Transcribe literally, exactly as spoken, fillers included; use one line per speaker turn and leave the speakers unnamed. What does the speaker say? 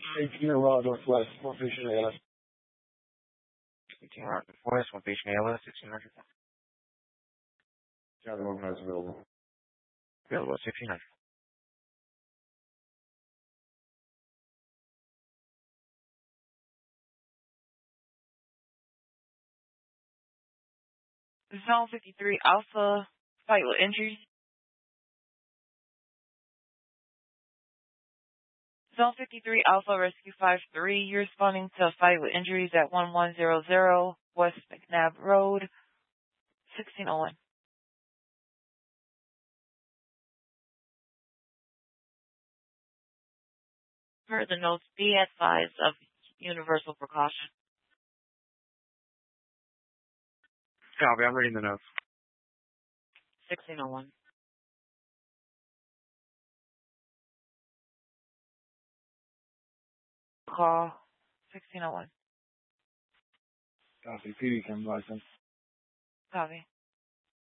eighteen around Northwest, one patient A L S.
eighteen around Northwest, one patient A L S, sixteen hundred.
County organized available.
Available, sixteen hundred.
Zone fifty-three Alpha, fight with injuries. Zone fifty-three Alpha, Rescue five three, you're responding to a fight with injuries at one one zero zero West McNabb Road, sixteen oh one. Per the notes, be advised of universal precaution.
Copy, I'm reading the notes.
sixteen oh one. Call sixteen oh one.
Copy, P D can license.
Copy.